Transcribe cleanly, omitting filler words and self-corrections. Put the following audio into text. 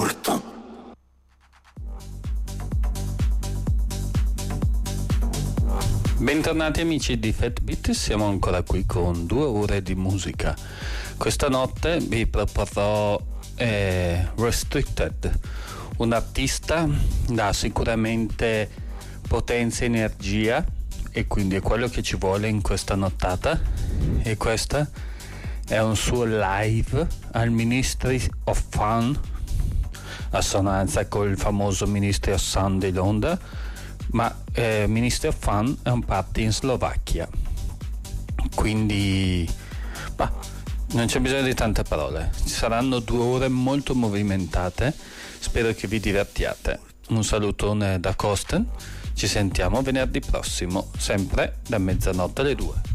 important. Bentornati amici di Fatbeat, siamo ancora qui con 2 ore di musica. Questa notte vi proporrò Restricted, un artista da sicuramente potenza e energia, e quindi è quello che ci vuole in questa nottata, e questa è un suo live al Ministry of Fun, assonanza col famoso Ministry of Sun di Londra, ma Ministry of Fun è un party in Slovacchia, quindi non c'è bisogno di tante parole, ci saranno 2 ore molto movimentate, spero che vi divertiate. Un salutone da Kosten, ci sentiamo venerdì prossimo, sempre da mezzanotte alle 2.